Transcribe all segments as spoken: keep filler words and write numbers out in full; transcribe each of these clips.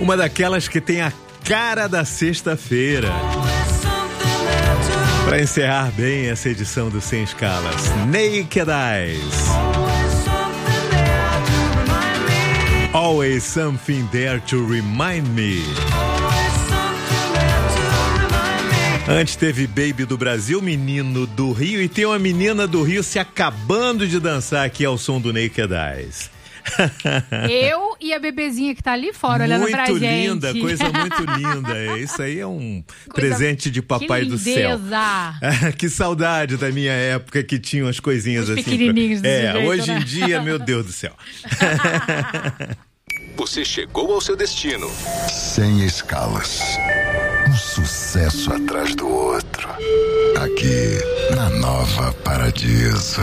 Uma daquelas que tem a cara da sexta-feira. Para encerrar bem essa edição do Sem Escalas, Naked Eyes. Always something there to remind me. Antes teve Baby do Brasil, Menino do Rio, e tem uma menina do Rio se acabando de dançar aqui ao som do Naked Eyes. Eu e a bebezinha que tá ali fora olhando pra gente. Muito linda, coisa muito linda. Isso aí é um coisa... presente de papai do céu. Que saudade da minha época que tinham as coisinhas Os assim. pequenininhos desse É, jeito, hoje né? em dia, meu Deus do céu. Você chegou ao seu destino. Sem Escalas. Um sucesso atrás do outro. Aqui na Nova Paradiso.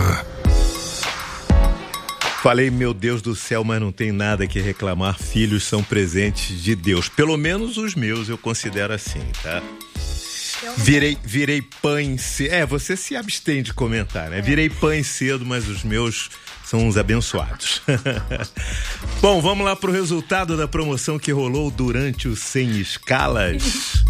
Falei, meu Deus do céu, mas não tem nada que reclamar. Filhos são presentes de Deus. Pelo menos os meus eu considero assim, tá? Virei, virei pães cedo. É, você se abstém de comentar, né? Virei pães cedo, mas os meus são uns abençoados. Bom, vamos lá pro resultado da promoção que rolou durante o Sem Escalas.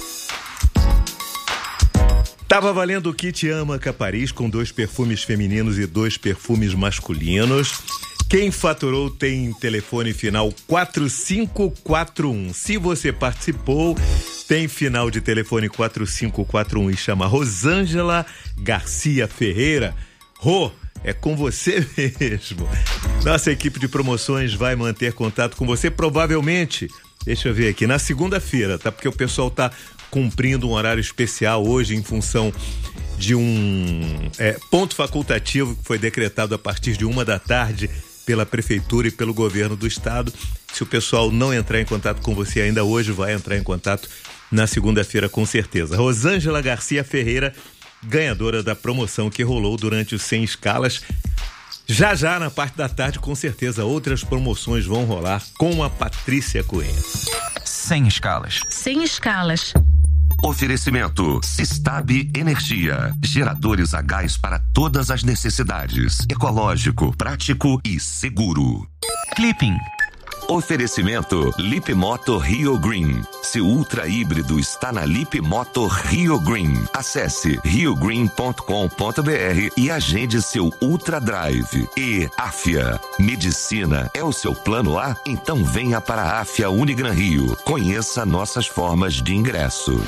Tava valendo o kit Amaca Paris com dois perfumes femininos e dois perfumes masculinos. Quem faturou tem telefone final quatro cinco quatro um. Se você participou, tem final de telefone quatro cinco quatro um e chama Rosângela Garcia Ferreira. Rô, é com você mesmo. Nossa equipe de promoções vai manter contato com você provavelmente, deixa eu ver aqui, na segunda-feira, tá? Porque o pessoal tá cumprindo um horário especial hoje em função de um é, ponto facultativo que foi decretado a partir de uma da tarde pela Prefeitura e pelo Governo do Estado. Se o pessoal não entrar em contato com você ainda hoje, vai entrar em contato na segunda-feira com certeza. Rosângela Garcia Ferreira, ganhadora da promoção que rolou durante os Sem Escalas. Já já, na parte da tarde, com certeza, outras promoções vão rolar com a Patrícia Coelho. Sem Escalas. Sem Escalas. Oferecimento Sistab Energia. Geradores a gás para todas as necessidades. Ecológico, prático e seguro. Clipping. Oferecimento Lip Moto Rio Green. Seu ultra híbrido está na Lip Moto Rio Green. Acesse rio green ponto com ponto b r e agende seu Ultra Drive. E Afia. Medicina é o seu plano A? Então venha para a Afia Unigran Rio. Conheça nossas formas de ingresso.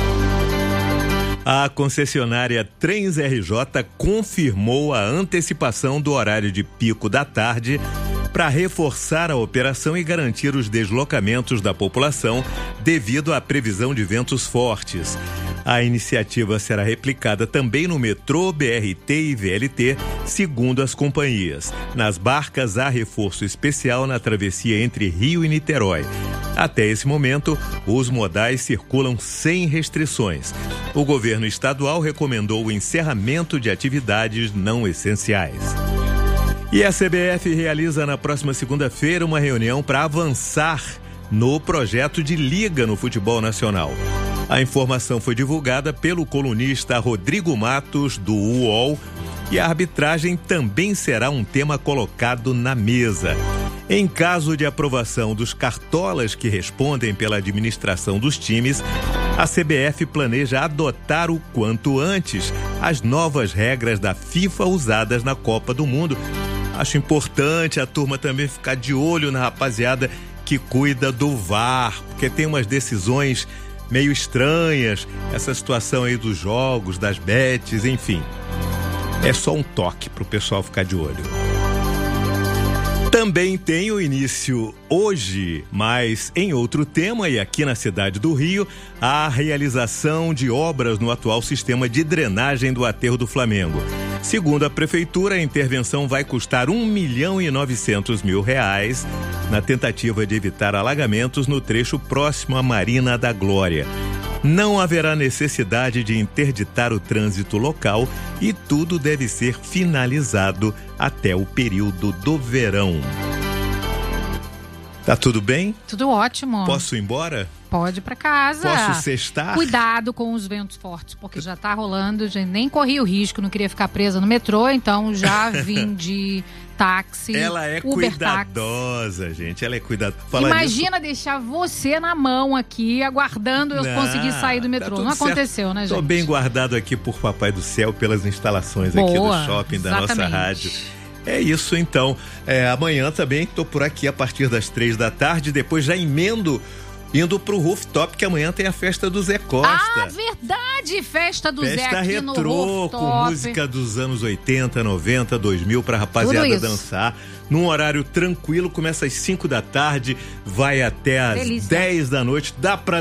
A concessionária Trens R J confirmou a antecipação do horário de pico da tarde para reforçar a operação e garantir os deslocamentos da população devido à previsão de ventos fortes. A iniciativa será replicada também no metrô, B R T e V L T, segundo as companhias. Nas barcas, há reforço especial na travessia entre Rio e Niterói. Até esse momento, os modais circulam sem restrições. O governo estadual recomendou o encerramento de atividades não essenciais. E a C B F realiza na próxima segunda-feira uma reunião para avançar no projeto de liga no futebol nacional. A informação foi divulgada pelo colunista Rodrigo Matos, do U O L, e a arbitragem também será um tema colocado na mesa. Em caso de aprovação dos cartolas que respondem pela administração dos times, a C B F planeja adotar o quanto antes as novas regras da FIFA usadas na Copa do Mundo. Acho importante a turma também ficar de olho na rapaziada que cuida do V A R, porque tem umas decisões meio estranhas, essa situação aí dos jogos, das bets, enfim. É só um toque pro pessoal ficar de olho. Também tem o início hoje, mas em outro tema, e aqui na cidade do Rio, a realização de obras no atual sistema de drenagem do Aterro do Flamengo. Segundo a prefeitura, a intervenção vai custar um milhão e novecentos mil reais na tentativa de evitar alagamentos no trecho próximo à Marina da Glória. Não haverá necessidade de interditar o trânsito local e tudo deve ser finalizado até o período do verão. Tá tudo bem? Tudo ótimo. Posso ir embora? Pode ir pra casa. Posso sextar? Cuidado com os ventos fortes, porque já tá rolando, já nem corri o risco, não queria ficar presa no metrô, então já vim de táxi. Ela é Uber cuidadosa, táxi. Gente. Ela é cuidadosa. Imagina nisso... deixar você na mão aqui, aguardando eu não, conseguir sair do metrô. Tá não aconteceu, certo. Né, gente? Tô bem guardado aqui por Papai do Céu, pelas instalações Boa, aqui do shopping, exatamente. Da nossa rádio. É isso, então. É, amanhã também tô por aqui a partir das três da tarde. Depois já emendo indo pro rooftop, que amanhã tem a festa do Zé Costa. Ah, verdade! Festa do festa Zé aqui retrô, no rooftop. com música dos anos oitenta, noventa, dois mil pra rapaziada dançar. Num horário tranquilo, começa às cinco da tarde, vai até às Delícia. dez da noite. Dá pra